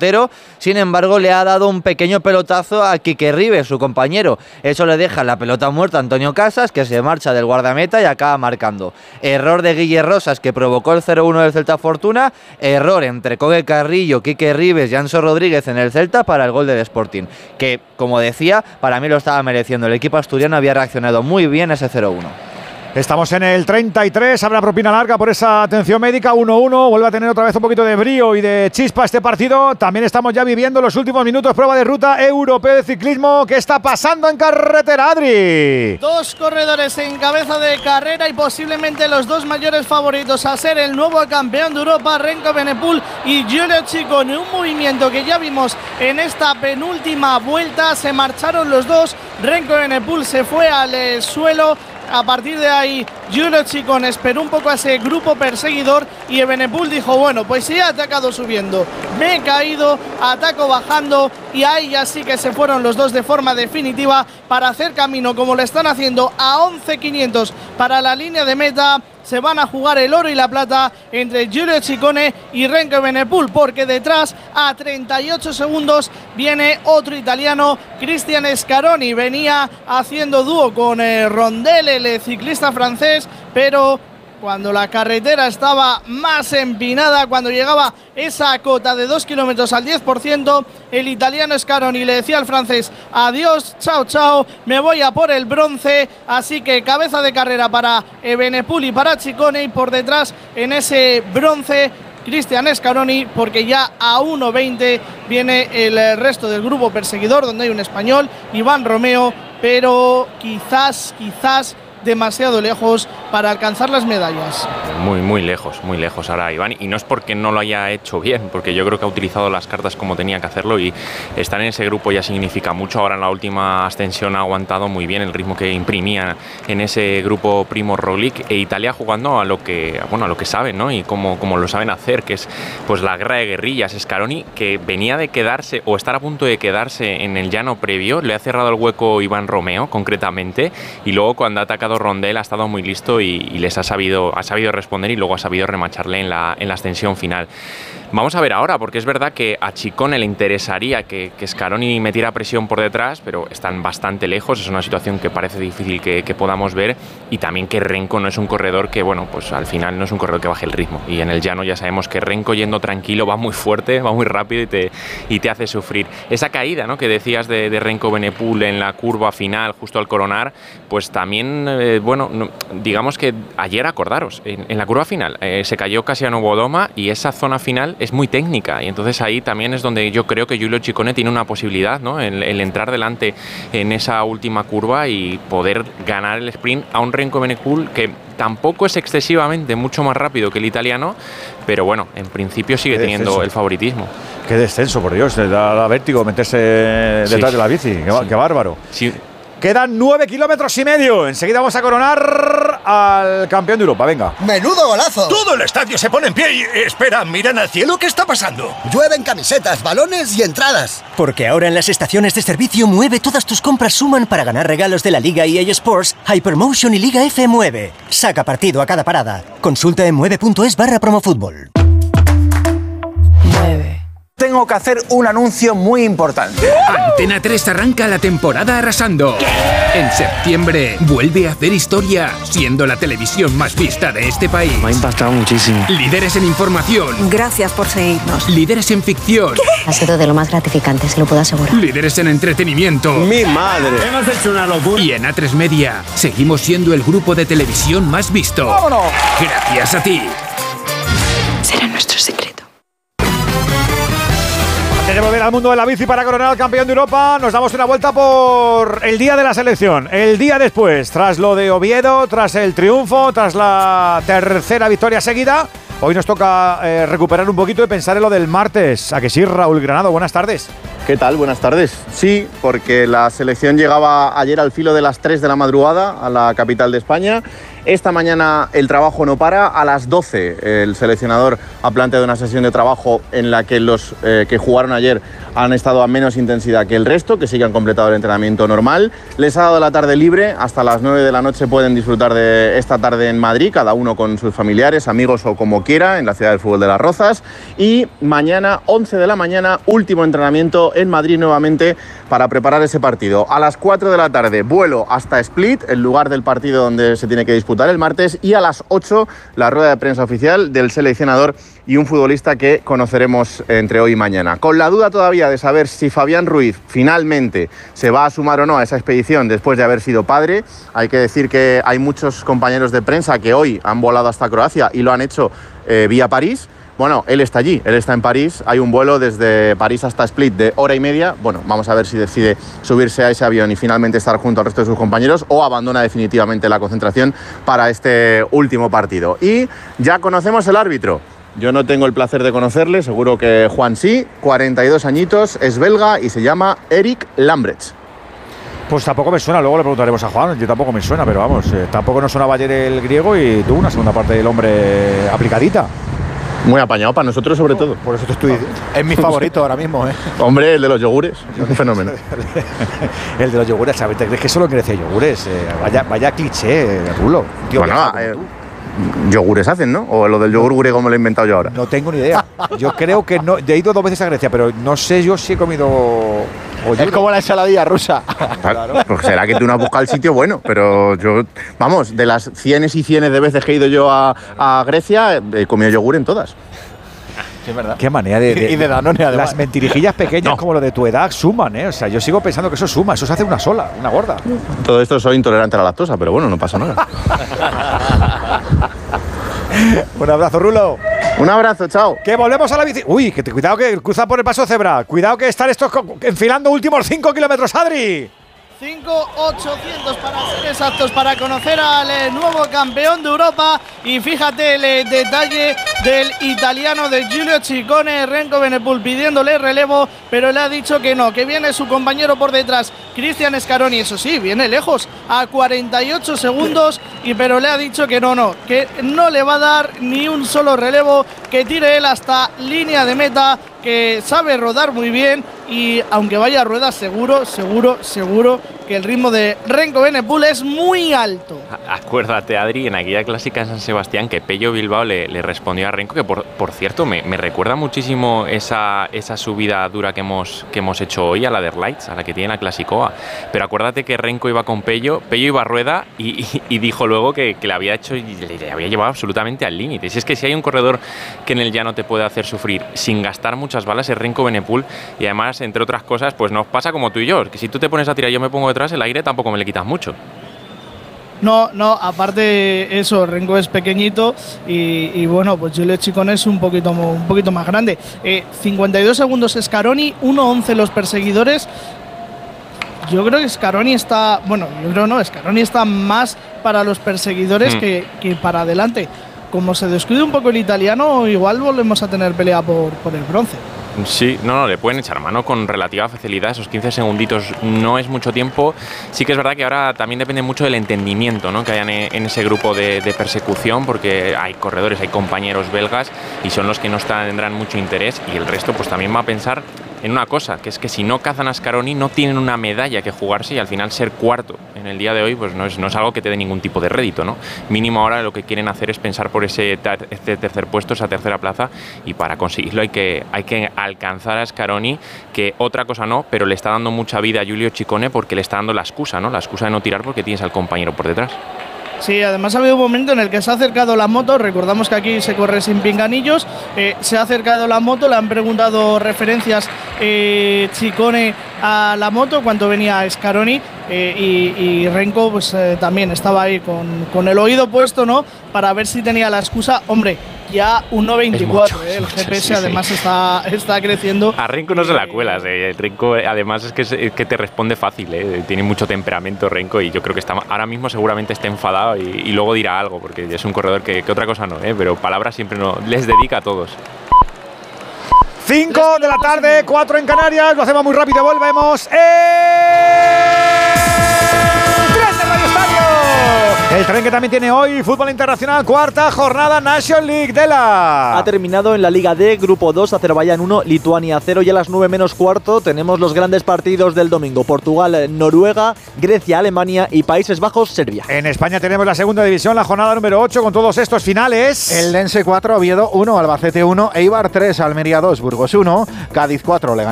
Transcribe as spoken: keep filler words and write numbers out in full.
portero. Sin embargo, le ha dado un pequeño pelotazo a Quique Rives, su compañero. Eso le deja la pelota muerta a Antonio Casas, que se marcha del guardameta y acaba marcando. Error de Guille Rosas, que provocó el cero uno del Celta Fortuna. Error entre Coque Carrillo, Quique Rives y Anso Rodríguez en el Celta para el gol del Sporting, que, como decía, para mí lo estaba mereciendo. El equipo asturiano había reaccionado muy bien a ese cero uno. Estamos en el treinta y tres, habrá propina larga por esa atención médica, uno uno, vuelve a tener otra vez un poquito de brío y de chispa este partido. También estamos ya viviendo los últimos minutos, prueba de ruta europeo de ciclismo. ¿Qué está pasando en carretera, Adri? Dos corredores en cabeza de carrera y posiblemente los dos mayores favoritos a ser el nuevo campeón de Europa, Renko Evenepoel y Giulio Ciccone. Un movimiento que ya vimos en esta penúltima vuelta, se marcharon los dos, Renko Evenepoel se fue al eh, suelo. A partir de ahí, Giulio Ciccone esperó un poco a ese grupo perseguidor y Evenepoel dijo, bueno, pues si he atacado subiendo, me he caído, ataco bajando, y ahí ya sí que se fueron los dos de forma definitiva para hacer camino, como lo están haciendo, a once quinientos para la línea de meta. Se van a jugar el oro y la plata entre Giulio Ciccone y Renko Evenepoel, porque detrás, a treinta y ocho segundos, viene otro italiano, Cristian Scaroni. Venía haciendo dúo con eh, Rondel, el ciclista francés, pero cuando la carretera estaba más empinada, cuando llegaba esa cota de dos kilómetros al diez por ciento, el italiano Scaroni le decía al francés, adiós, chao, chao, me voy a por el bronce. Así que cabeza de carrera para Evenepoel y para Ciccone, y por detrás en ese bronce Cristian Scaroni, porque ya a uno veinte viene el resto del grupo perseguidor, donde hay un español, Iván Romeo, pero quizás, quizás demasiado lejos para alcanzar las medallas. Muy, muy lejos, muy lejos ahora Iván, y no es porque no lo haya hecho bien, porque yo creo que ha utilizado las cartas como tenía que hacerlo, y estar en ese grupo ya significa mucho. Ahora en la última ascensión ha aguantado muy bien el ritmo que imprimía en ese grupo Primo Roglic, e Italia jugando a lo que, bueno, a lo que saben, ¿no? Y como, como lo saben hacer, que es pues la guerra de guerrillas. Scaroni, que venía de quedarse o estar a punto de quedarse en el llano previo, le ha cerrado el hueco Iván Romeo concretamente, y luego cuando ha atacado Rondel ha estado muy listo y, y les ha sabido, ha sabido responder, y luego ha sabido remacharle en la, en la ascensión final. Vamos a ver ahora, porque es verdad que a Ciccone le interesaría que, que Scaroni metiera presión por detrás, pero están bastante lejos. Es una situación que parece difícil que, que podamos ver, y también que Renko no es un corredor que, bueno, pues al final no es un corredor que baje el ritmo, y en el llano ya sabemos que Renko, yendo tranquilo, va muy fuerte, va muy rápido y te, y te hace sufrir. Esa caída, ¿no?, que decías de, de Renko Evenepoel en la curva final, justo al coronar, pues también, eh, bueno, no, digamos que ayer, acordaros, en, en la curva final eh, se cayó Casiano Bodoma, y esa zona final es muy técnica, y entonces ahí también es donde yo creo que Giulio Ciccone tiene una posibilidad, ¿no?, el, el entrar delante en esa última curva y poder ganar el sprint a un Renko Evenepoel que tampoco es excesivamente mucho más rápido que el italiano, pero bueno, en principio sigue teniendo el favoritismo. Qué descenso, por Dios, le da, da vértigo meterse detrás sí. de la bici, qué, sí. qué bárbaro. Sí. Quedan nueve kilómetros y medio. Enseguida vamos a coronar al campeón de Europa. Venga. ¡Menudo golazo! Todo el estadio se pone en pie y... Espera, miran al cielo. ¿Qué está pasando? Llueven camisetas, balones y entradas. Porque ahora en las estaciones de servicio Mueve todas tus compras suman para ganar regalos de la Liga E A Sports, Hypermotion y Liga F Mueve. Saca partido a cada parada. Consulta en mueve punto es barra promofutbol. Mueve. Tengo que hacer un anuncio muy importante. Antena tres arranca la temporada arrasando. ¿Qué? En septiembre vuelve a hacer historia, siendo la televisión más vista de este país. Me ha impactado muchísimo. Líderes en información. Gracias por seguirnos. Líderes en ficción. ¿Qué? Ha sido de lo más gratificante, se lo puedo asegurar. Líderes en entretenimiento. ¡Mi madre! Hemos hecho una locura. Y en A tres Media seguimos siendo el grupo de televisión más visto. ¡Vámonos! Gracias a ti. Será nuestro secreto. Antes de volver al mundo de la bici para coronar al campeón de Europa, nos damos una vuelta por el día de la selección. El día después, tras lo de Oviedo, tras el triunfo, tras la tercera victoria seguida, hoy nos toca eh, recuperar un poquito y pensar en lo del martes. ¿A que sí, Raúl Granado? Buenas tardes. ¿Qué tal? Buenas tardes. Sí, porque la selección llegaba ayer al filo de las tres de la madrugada a la capital de España Esta mañana el trabajo no para. A las doce el seleccionador ha planteado una sesión de trabajo en la que los eh, que jugaron ayer han estado a menos intensidad que el resto, que sí que han completado el entrenamiento normal. Les ha dado la tarde libre, hasta las nueve de la noche pueden disfrutar de esta tarde en Madrid, cada uno con sus familiares, amigos o como quiera, en la ciudad del fútbol de Las Rozas. Y mañana, once de la mañana, último entrenamiento en Madrid nuevamente para preparar ese partido. A las cuatro de la tarde, vuelo hasta Split, el lugar del partido donde se tiene que disputar el martes, y a las ocho la rueda de prensa oficial del seleccionador y un futbolista que conoceremos entre hoy y mañana. Con la duda todavía de saber si Fabián Ruiz finalmente se va a sumar o no a esa expedición después de haber sido padre. Hay que decir que hay muchos compañeros de prensa que hoy han volado hasta Croacia y lo han hecho eh, vía París. Bueno, él está allí, él está en París, hay un vuelo desde París hasta Split de hora y media. Bueno, vamos a ver si decide subirse a ese avión y finalmente estar junto al resto de sus compañeros o abandona definitivamente la concentración para este último partido. Y ya conocemos el árbitro. Yo no tengo el placer de conocerle, seguro que Juan sí, cuarenta y dos añitos, es belga y se llama Eric Lambrecht. Pues tampoco me suena, luego le preguntaremos a Juan, yo tampoco me suena, pero vamos, eh, tampoco nos sonaba ayer el griego y tuvo una segunda parte del hombre aplicadita. Muy apañado para nosotros, sobre todo. Por eso te estoy diciendo. Es mi favorito ahora mismo, ¿eh? Hombre, el de los yogures, un fenómeno. El de los yogures, ¿sabes? ¿Te crees que solo en Grecia hay yogures? Eh, vaya, vaya cliché, Rulo. Tío, bueno, eh, yogures hacen, ¿no? O lo del yogur griego me lo he inventado yo ahora. No tengo ni idea. Yo creo que no. He ido dos veces a Grecia, pero no sé yo si he comido. Es como la ensaladilla rusa. Claro. Pues será que tú no has buscado el sitio bueno, pero yo, vamos, de las cienes y cienes de veces que he ido yo a, a Grecia, he comido yogur en todas. Sí, es verdad. Qué manera de, de, y de Danone, además. Las mentirijillas pequeñas no. como lo de tu edad suman, ¿eh? O sea, yo sigo pensando que eso suma, eso se hace una sola, una gorda. Todo esto soy intolerante a la lactosa, pero bueno, no pasa nada. Un abrazo, Rulo. Un abrazo, chao. Que volvemos a la bici. Uy, que te, cuidado que cruza por el paso cebra. Cuidado que están estos enfilando últimos cinco kilómetros, Adri. cinco ochocientos para ser exactos, para conocer al eh, nuevo campeón de Europa. Y fíjate el eh, detalle del italiano de Giulio Ciccone, Renko Benepul pidiéndole relevo, pero le ha dicho que no, que viene su compañero por detrás, Cristian Scaroni. Eso sí, viene lejos, a cuarenta y ocho segundos, y pero le ha dicho que no, no, que no le va a dar ni un solo relevo, que tire él hasta línea de meta, que sabe rodar muy bien. Y aunque vaya a ruedas, seguro, seguro, seguro que el ritmo de Renko Benepul es muy alto. Acuérdate, Adri, en aquella clásica en San Sebastián que Pello Bilbao le, le respondió a Renko, que por, por cierto me, me recuerda muchísimo esa, esa subida dura que hemos, que hemos hecho hoy a la de Lights, a la que tiene la Clasicoa. Pero acuérdate que Renko iba con Pello, Pello iba a rueda y, y, y dijo luego que, que le había hecho, le, le había llevado absolutamente al límite. Si es que si hay un corredor que en el llano te puede hacer sufrir sin gastar muchas balas es Renko Benepul, y además, entre otras cosas, pues nos pasa como tú y yo, que si tú te pones a tirar y yo me pongo detrás, el aire tampoco me le quitas mucho. No, no, aparte eso, Renko es pequeñito y, y bueno, pues Giulio Ciccone es un poquito, un poquito más grande. Eh, cincuenta y dos segundos Scaroni, uno once los perseguidores. Yo creo que Scaroni está, bueno, yo creo no, Scaroni está más para los perseguidores mm. que, que para adelante. Como se descuide un poco el italiano, igual volvemos a tener pelea por, por el bronce. Sí, no, no, le pueden echar mano con relativa facilidad. Esos quince segunditos no es mucho tiempo. Sí que es verdad que ahora también depende mucho del entendimiento, ¿no?, que hayan en ese grupo de, de persecución, porque hay corredores, hay compañeros belgas y son los que no tendrán mucho interés, y el resto pues también va a pensar en una cosa, que es que si no cazan a Scaroni no tienen una medalla que jugarse, y al final ser cuarto en el día de hoy pues no es, no es algo que te dé ningún tipo de rédito, ¿no? Mínimo ahora lo que quieren hacer es pensar por ese, ter ese tercer puesto, esa tercera plaza, y para conseguirlo hay que, hay que alcanzar a Scaroni, que otra cosa no, pero le está dando mucha vida a Giulio Ciccone porque le está dando la excusa, ¿no? La excusa de no tirar porque tienes al compañero por detrás. Sí, además ha habido un momento en el que se ha acercado la moto, recordamos que aquí se corre sin pinganillos, eh, se ha acercado la moto, le han preguntado referencias eh, Ciccone a la moto cuando venía Scaroni, eh, y, y Renko pues eh, también estaba ahí con, con el oído puesto, ¿no?, para ver si tenía la excusa. Hombre, ya uno veinticuatro, eh, el G P S sí, sí, además sí. Está, está creciendo. A Renko no se la cuelas, eh. Renko además es que, es que te responde fácil, eh. Tiene mucho temperamento Renko, y yo creo que está, ahora mismo seguramente está enfadado y, y luego dirá algo, porque es un corredor que, que otra cosa no, eh, pero palabras siempre no, les dedica a todos. cinco de la tarde, cuatro en Canarias, lo hacemos muy rápido, volvemos. ¡Eh! ¡Tren del Radio Estadio! El tren que también tiene hoy fútbol internacional, cuarta jornada National League de la... Ha terminado en la Liga D, Grupo dos, Azerbaiyán uno, Lituania cero, y a las nueve menos cuarto tenemos los grandes partidos del domingo. Portugal, Noruega, Grecia, Alemania y Países Bajos, Serbia. En España tenemos la segunda división, la jornada número ocho, con todos estos finales. El Lense cuatro, Oviedo uno, Albacete uno, Eibar tres, Almería dos, Burgos uno, Cádiz cuatro, Leganés